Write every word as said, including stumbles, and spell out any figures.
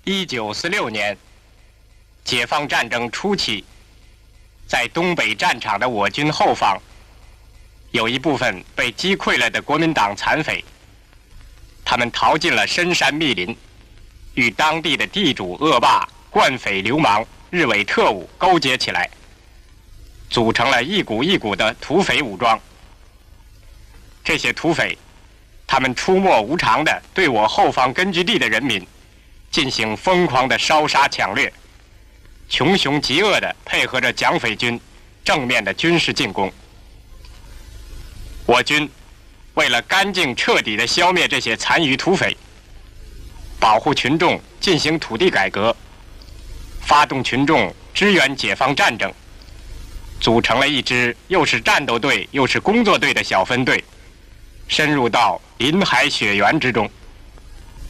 一九四六年，解放战争初期，在东北战场的我军后方，有一部分被击溃了的国民党残匪，他们逃进了深山密林，与当地的地主、恶霸、惯匪、流氓、日伪特务勾结起来，组成了一股一股的土匪武装。这些土匪，他们出没无常地对我后方根据地的人民进行疯狂的烧杀抢掠，穷凶极恶地配合着蒋匪军正面的军事进攻。我军为了干净彻底地消灭这些残余土匪，保护群众进行土地改革，发动群众支援解放战争，组成了一支又是战斗队又是工作队的小分队，深入到林海雪原之中。